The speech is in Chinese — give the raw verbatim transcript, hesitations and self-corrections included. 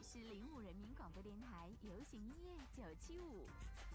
是零五人民广播电台流行音乐九七五。